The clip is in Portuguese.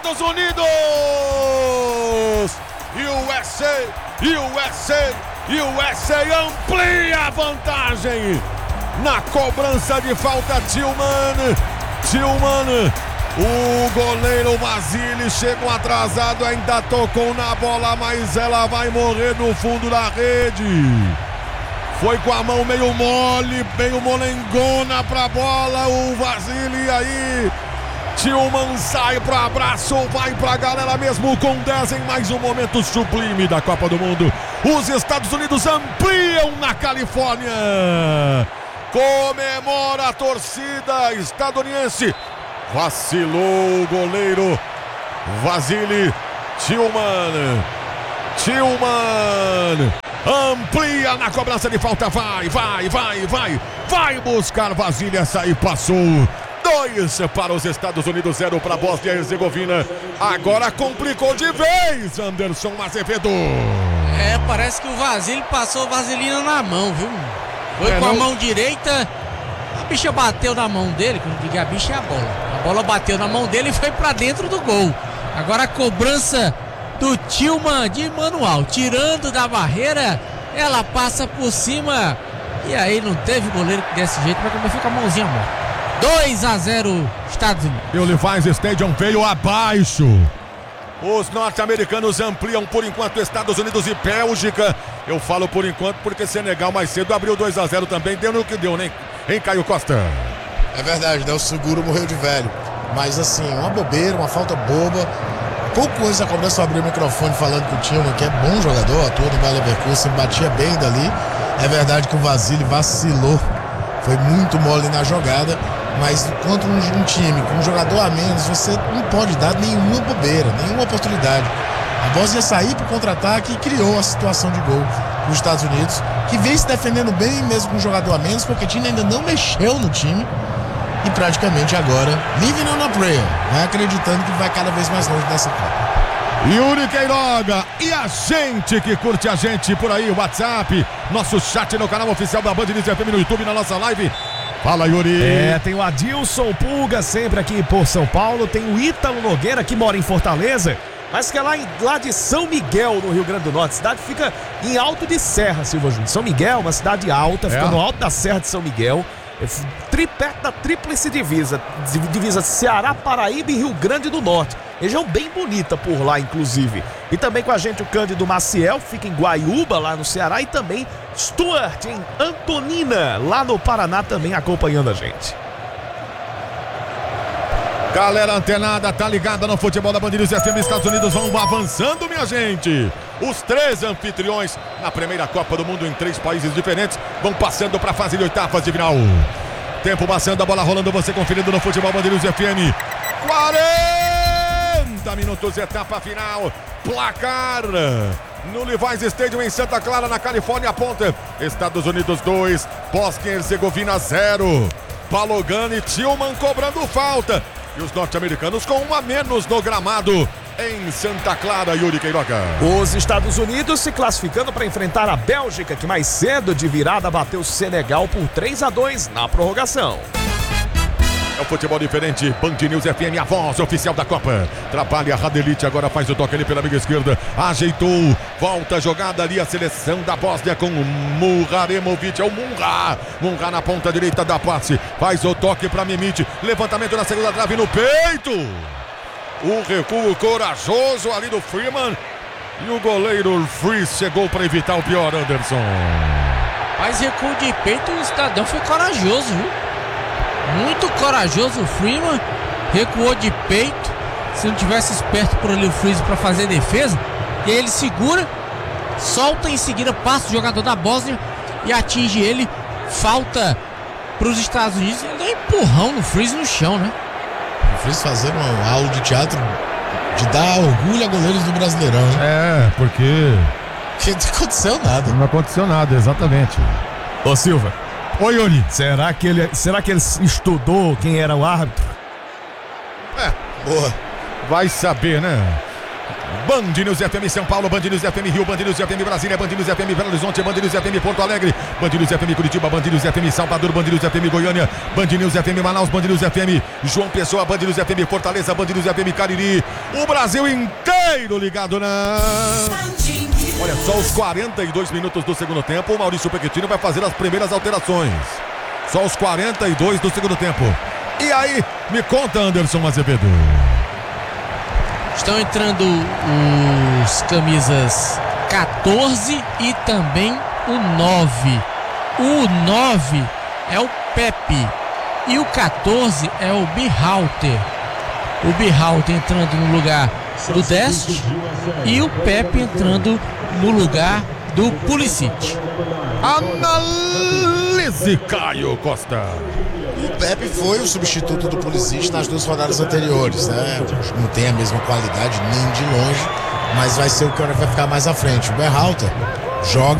Estados Unidos! USA amplia a vantagem na cobrança de falta. Tillman, o goleiro Vasily chegou atrasado, ainda tocou na bola, mas ela vai morrer no fundo da rede. Foi com a mão meio mole, meio molengona pra bola, o Vasily aí. Tillman sai pro abraço, vai pra galera mesmo com 10 em mais um momento sublime da Copa do Mundo. Os Estados Unidos ampliam na Califórnia. Comemora a torcida estadunidense. Vacilou o goleiro Vasily. Tillman amplia na cobrança de falta. Vai buscar Vasily. Essa aí passou. 2 para os Estados Unidos, 0 para a Bósnia e Herzegovina. Agora complicou de vez, Anderson Azevedo. Parece que o Vasily passou vaselina na mão, viu? Foi com a mão direita, a bicha bateu na mão dele, quando digo a bicha é a bola. A bola bateu na mão dele e foi pra dentro do gol. Agora a cobrança do Tillman de manual, tirando da barreira, ela passa por cima. E aí não teve goleiro que desse jeito, mas como fica a mãozinha morta. 2-0 Estados Unidos. E o Levi's Stadium veio abaixo. Os norte-americanos ampliam por enquanto Estados Unidos e Bélgica. Eu falo por enquanto porque Senegal mais cedo abriu 2-0 também. Deu no que deu, né? Hein, Caio Costa? É verdade, né? O seguro morreu de velho. Mas assim, uma bobeira, uma falta boba. Pouco antes da cobrança eu abri o microfone falando que o Tillman, que é bom jogador, atua no Bayer Leverkusen, batia bem dali. É verdade que o Vasily vacilou. Foi muito mole na jogada. Mas contra um time com um jogador a menos, você não pode dar nenhuma bobeira, nenhuma oportunidade. A Bósnia saiu para o contra-ataque e criou a situação de gol dos Estados Unidos, que vem se defendendo bem mesmo com um jogador a menos, porque o time ainda não mexeu no time e praticamente agora, living on a prayer, vai acreditando que vai cada vez mais longe dessa Copa. Yuri Queiroga e a gente que curte a gente por aí, WhatsApp, nosso chat no canal oficial da Band News FM no YouTube, na nossa live. Fala, Yuri. Tem o Adilson Pulga sempre aqui por São Paulo. Tem o Ítalo Nogueira, que mora em Fortaleza, mas que é lá de São Miguel, no Rio Grande do Norte. A cidade fica em alto de serra, Silva Júnior. São Miguel, uma cidade alta, fica no alto da serra de São Miguel. Perto da tríplice divisa Ceará, Paraíba e Rio Grande do Norte. Região bem bonita por lá, inclusive. E também com a gente o Cândido Maciel, fica em Guaiúba, lá no Ceará. E também Stuart, em Antonina, lá no Paraná, também acompanhando a gente. Galera antenada, tá ligada no futebol da Band News FM. Estados Unidos vão avançando, minha gente. Os 3 anfitriões na primeira Copa do Mundo em 3 países diferentes vão passando para a fase de oitavas de final. Tempo passando, a bola rolando, você conferindo no futebol Band News FM. 40 minutos, etapa final. Placar no Levi's Stadium em Santa Clara, na Califórnia, ponta. Estados Unidos 2, Bósnia e Herzegovina 0. Balogan e Tillman cobrando falta. E os norte-americanos com 1 a menos no gramado em Santa Clara, Yuri Queiroga. Os Estados Unidos se classificando para enfrentar a Bélgica, que mais cedo de virada bateu o Senegal por 3-2 na prorrogação. É o futebol diferente, Band News FM, a voz oficial da Copa. Trabalha a Radelite, agora faz o toque ali pela amiga esquerda. Ajeitou, volta a jogada ali, a seleção da Bósnia com Muraremovic, é o Munra na ponta direita da passe. Faz o toque para Mimite, levantamento na segunda trave no peito. O recuo corajoso ali do Freeman. E o goleiro Fries chegou para evitar o pior, Anderson. Mas recuo de peito, o cidadão foi corajoso, viu? Muito corajoso o Freeman, recuou de peito. Se não tivesse esperto por ali o Freeze para fazer defesa, e aí ele segura, solta, em seguida passa o jogador da Bósnia e atinge ele. Falta para os Estados Unidos. Ele deu um empurrão no Freeze no chão, né? O Freeze fazendo uma aula de teatro de dar orgulho a goleiros do Brasileirão, né? Porque não aconteceu nada. Não aconteceu nada, exatamente. Ô Silva. Oi, Yuri. Será que ele estudou quem era o árbitro? Boa. Vai saber, né? Band News FM São Paulo, Band News FM Rio, Band News FM Brasília, Band News FM Belo Horizonte, Band News FM Porto Alegre, Band News FM Curitiba, Band News FM Salvador, Band News FM Goiânia, Band News FM Manaus, Band News FM João Pessoa, Band News FM Fortaleza, Band News FM Cariri. O Brasil inteiro ligado na... Olha só, os 42 minutos do segundo tempo, o Maurício Pequetino vai fazer as primeiras alterações. Só os 42 do segundo tempo. E aí, me conta, Anderson Azevedo. Estão entrando os camisas 14 e também o 9. O 9 é o Pepe e o 14 é o Berhalter. O Berhalter entrando no lugar do Dest e o Pepe entrando no lugar do Pulisic. Analise, Caio Costa. O Pepe foi o substituto do Pulisic nas 2 rodadas anteriores, né? Não tem a mesma qualidade nem de longe, mas vai ser o que vai ficar mais à frente. O Berhalter joga